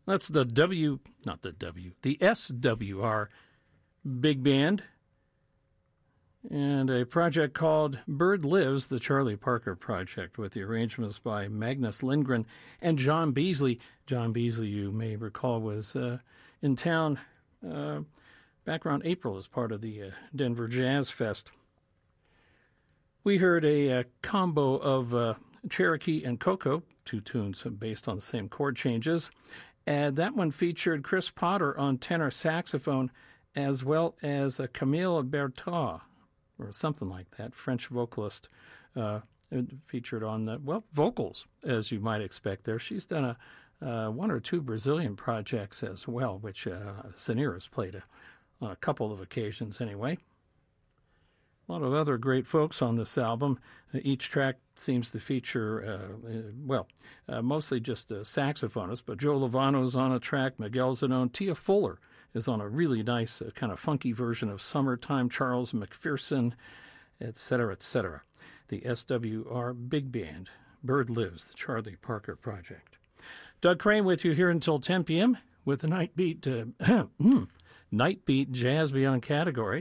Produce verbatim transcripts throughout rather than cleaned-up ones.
That's the W, not the W, the S W R Big Band, and a project called Bird Lives, the Charlie Parker Project, with the arrangements by Magnus Lindgren and John Beasley. John Beasley, you may recall, was uh, in town uh, back around April as part of the uh, Denver Jazz Fest. We heard a, a combo of uh, Cherokee and Coco, two tunes based on the same chord changes, and that one featured Chris Potter on tenor saxophone, as well as uh, Camille Berthaud, or something like that, French vocalist, uh, featured on the, well, vocals, as you might expect there. She's done a uh, one or two Brazilian projects as well, which uh, Sinir has played a, on a couple of occasions anyway. A lot of other great folks on this album. Uh, each track seems to feature, uh, uh, well, uh, mostly just uh, saxophonists, but Joe Lovano's on a track, Miguel Zanone, Tia Fuller is on a really nice uh, kind of funky version of Summertime, Charles McPherson, et cetera, et cetera. The S W R Big Band, Bird Lives, the Charlie Parker Project. Doug Crane with you here until ten p.m. with the Night Beat, uh, Night Beat Jazz Beyond category.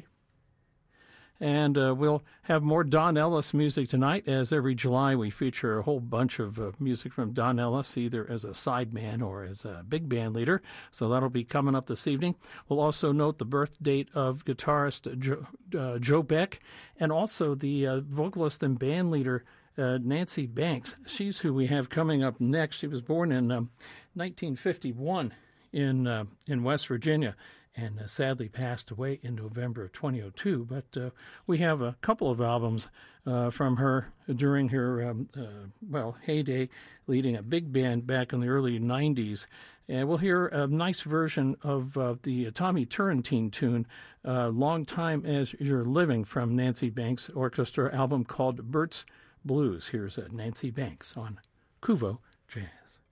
And uh, we'll have more Don Ellis music tonight. As every July, we feature a whole bunch of uh, music from Don Ellis, either as a sideman or as a big band leader. So that'll be coming up this evening. We'll also note the birth date of guitarist Joe, uh, Joe Beck, and also the uh, vocalist and band leader uh, Nancy Banks. She's who we have coming up next. She was born in um, nineteen fifty-one in uh, in West Virginia, and uh, sadly passed away in November of twenty oh two. But uh, we have a couple of albums uh, from her during her, um, uh, well, heyday, leading a big band back in the early nineties. And we'll hear a nice version of uh, the Tommy Turrentine tune, uh, Long Time As You're Living, from Nancy Banks' orchestra album called Bert's Blues. Here's uh, Nancy Banks on Kuvo Jazz.